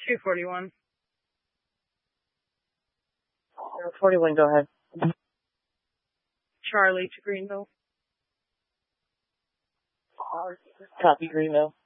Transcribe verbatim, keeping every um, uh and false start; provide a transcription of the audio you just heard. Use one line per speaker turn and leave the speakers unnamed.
two forty-one.
forty-one, go ahead.
Charlie to Greenville.
Copy, Greenville.